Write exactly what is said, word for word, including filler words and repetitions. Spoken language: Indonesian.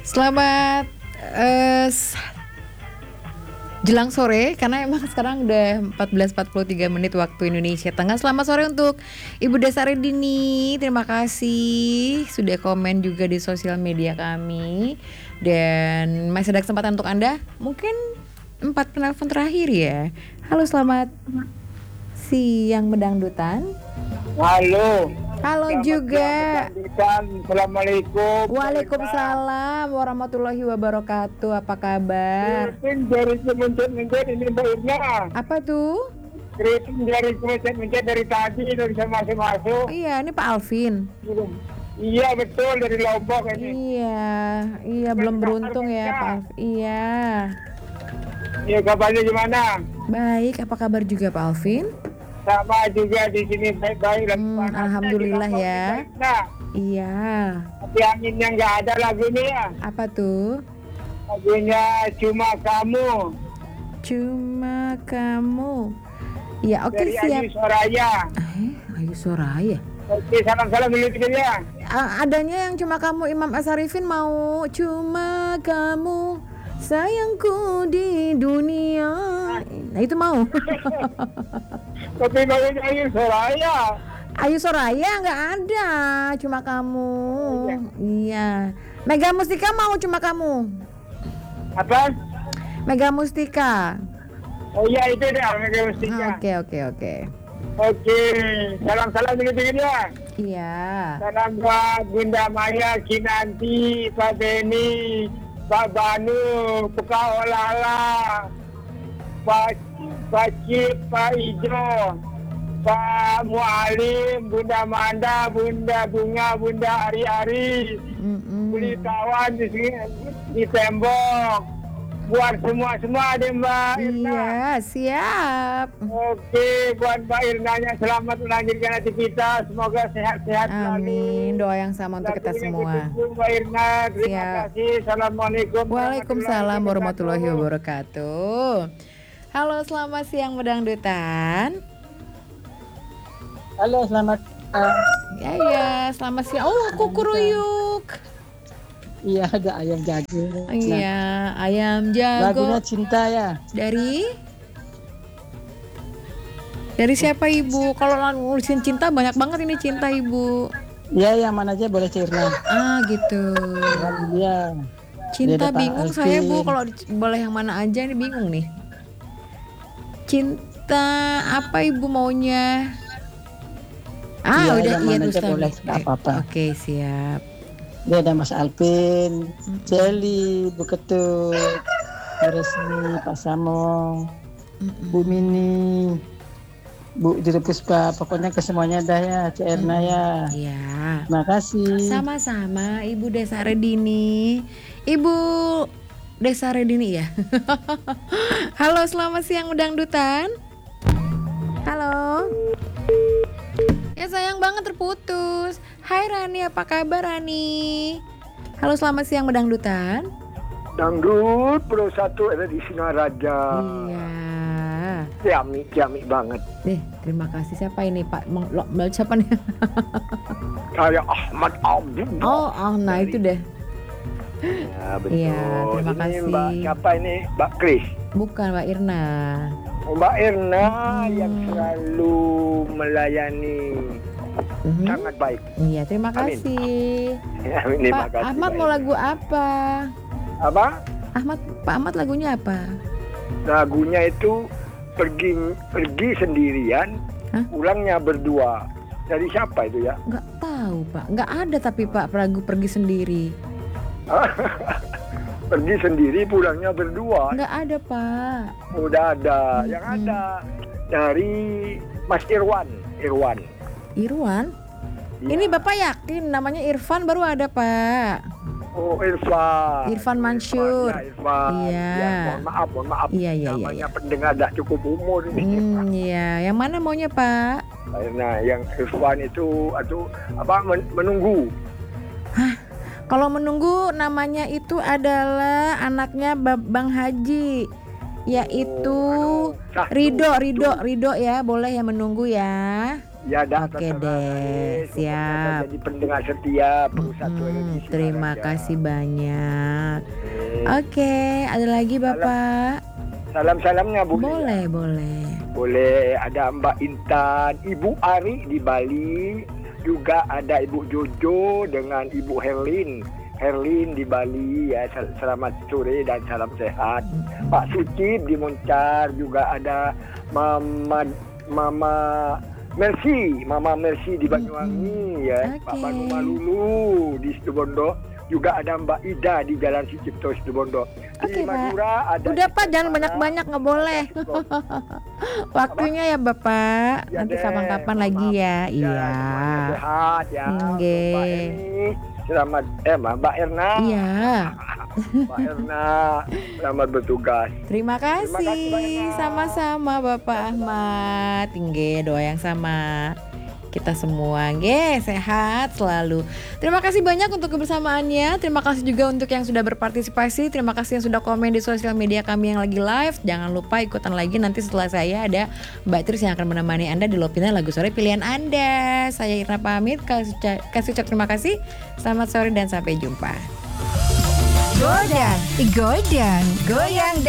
Selamat uh, jelang sore, karena emang sekarang udah empat belas empat puluh tiga menit waktu Indonesia Tengah. Selamat sore untuk Ibu Desaredini. Terima kasih sudah komen juga di sosial media kami. Dan masih ada kesempatan untuk Anda. Mungkin empat penelpon terakhir ya. Halo, selamat siang Medangdutan. Halo. Halo Selamat juga. Assalamualaikum. Waalaikumsalam warahmatullahi wabarakatuh. Apa kabar? Kriting dari mencet-mencet ini Mbak Irna. Apa tuh? Kriting dari mencet-mencet dari tadi itu bisa masuk-masuk. Iya, ini Pak Alvin. Iya betul, dari Lombok ini. Iya, iya belum beruntung ya Pak Alvin. Iya. Iya, kabarnya gimana? Baik, apa kabar juga Pak Alvin? Sama juga di sini baik-baik. Hmm, alhamdulillah ya. Nah, iya. tapi anginnya nggak ada lagunya ya. Apa tuh? Lagunya Cuma Kamu. Cuma Kamu. Iya, oke dari siap. Ayu Soraya. Eh, Ayu Soraya. Oke, salam-salam dulu ya. A- adanya yang Cuma Kamu, Imam Asarifin mau Cuma Kamu sayangku di dunia. Nah itu mau. Tapi lagunya Ayu Soraya. Ayu Soraya nggak ada, Cuma Kamu. Iya. Mega Mustika mau Cuma Kamu. Apa? Mega Mustika. Oh iya itu deh, Mega Mustika. Oke oke oke. Oke, salam-salam dikit-dikit ya. Iya. Salam buat Bunda Maya, Kinanti, Pak Beni, Pak Banu, Pak Olala, Pak Pak Cip, Pak Ijo, Pak Mualim, Bunda Manda, Bunda Bunga, Bunda Ari-Ari, Mm-mm. beli kawan di sini di tembok. Buat semua-semua deh Mbak Irna. Iya, siap. Oke, buat Mbak Irnanya selamat melanjutkan aktivitas. Semoga sehat-sehat selalu. Amin. Doa yang sama untuk kita semua. Mbak Irna, terima Siap. kasih. Assalamualaikum. Waalaikumsalam warahmatullahi wabarakatuh. Halo, selamat siang Medangdutan. Halo, selamat uh, Ya ya, selamat siang. Oh, kukuruyuk. iya ada ayam jago. Iya, ayam Nah, lagunya jago. Cinta ya. Dari Dari siapa Ibu? Kalau nulisin cinta banyak banget ini cinta Ibu. Iya, yang mana aja boleh Cirna. Ah, gitu. Iya. Cinta Dia ada Pak bingung saya Bu, Alvin. kalau di- boleh yang mana aja ini bingung nih. Cinta apa Ibu maunya? Ah, Iya, udah yang iya mana aja Ustaz. boleh, nggak Oke, apa-apa. Oke, siap. Dia ada Mas Alvin, Celi, Bu Ketut, Bu Resmi, Pak Samo, Bu Mini, Bu Juru Puspa, pokoknya ke semuanya dah ya, Cirna ya. Iya. Terima kasih. Sama-sama Ibu Desaredini. Ibu Desaredini ya. Halo, selamat siang Medangdutan. Halo. Ya sayang banget terputus. Hai Rani, apa kabar Rani? Halo, selamat siang Medangdutan. Dangdut Pro satu ada di Singaraja. Iya. Ciamik, ciamik banget. Eh, terima kasih. Siapa ini Pak? Mau lo- mau siapa nih? Saya Ahmad Abdi. Oh, oh, nah itu deh. Ya, betul. Iya, terima ini kasih. Mbak siapa ini? Mbak Kris. Bukan Mbak Irna. Oh, Mbak Irna Hmm. yang selalu melayani Mhm. sangat baik. Iya, terima Amin. kasih. Ya, terima Pak kasih, Ahmad Mbak mau Irna. lagu apa? Apa? Ahmad, Pak Ahmad lagunya apa? Lagunya itu pergi pergi sendirian, Hah? pulangnya berdua. Dari siapa itu ya? Nggak tahu Pak, nggak ada tapi Pak lagu pergi sendiri. Pergi sendiri, pulangnya berdua. Nggak ada Pak. Udah ada, yang Mm-mm. ada dari Mas Irwan. Irwan. Irwan? Iya. Ini Bapak yakin namanya Irfan baru ada Pak? Oh, Irfan. Irfan Mansur. Ya, Irfan. Iya. Ya, mohon maaf, mohon maaf. Iya, iya, iya, Namanya iya. pendengar tidak cukup umur ini. Hmm, iya. Yang mana maunya Pak? Nah, yang Irfan itu atau apa men- menunggu. Kalau menunggu namanya itu adalah anaknya Bab- Bang Haji, yaitu Oh, anu, Sahdu, Rido, Sahdu. Rido, Rido ya, boleh ya menunggu ya. Ya dah. Oke terserah, deh, guys. siap. Pokoknya jadi pendengar setia Perusahaan Mm-mm, Televisi terima Raja. kasih banyak. Oke. Oke, ada lagi Bapak? Salam-salamnya boleh. Boleh, boleh. Boleh, ada Mbak Intan, Ibu Ari di Bali, juga ada Ibu Jojo dengan Ibu Herlin. Herlin di Bali ya, sel- selamat sore dan salam sehat. Pak Sucip di Moncar, juga ada Mama Mama Mercy, Mama Mercy di Banyuwangi ya, Pak Oke. Banu Malulu di Situbondo, juga ada Mbak Ida di Jalan Sucipto Situbondo. Oke, Di Pak. Madura ada Udah di Pak, jangan Jepara, banyak-banyak, nggak boleh. Waktunya ya Bapak. Ya Nanti deh, kapan-kapan maaf. lagi ya. Ya, Iya. semuanya sehat ya. Nggih. Untuk Mbak Eni, selamat eh Mbak Erna. Iya. Mbak Erna, selamat bertugas. Terima kasih. kasih banyak. Sama-sama Bapak Ahmad. Nggih, doa yang sama. Kita semua nggih sehat selalu. Terima kasih banyak untuk kebersamaannya. Terima kasih juga untuk yang sudah berpartisipasi. Terima kasih yang sudah komen di sosial media kami yang lagi live. Jangan lupa ikutan lagi nanti setelah saya ada Mbak Tris yang akan menemani Anda di Lopina Lagu Sore pilihan Anda. Saya Irna pamit. Kasih uca- kasih ucap terima kasih. Selamat sore dan sampai jumpa. Godang, godang, goyang